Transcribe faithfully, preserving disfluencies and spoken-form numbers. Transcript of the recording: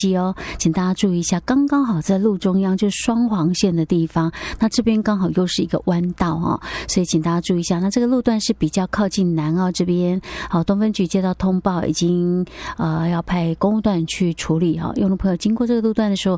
哦，请大家注意一下，刚刚好在路中央就是双黄线的地方，那这边刚好又是一个弯道哦，所以请大家注意一下。那这个路段是比较靠近南澳这边，好，东分局接到通报，已经呃要派公务段去处理哈、哦。用路朋友经过这个路段的时候，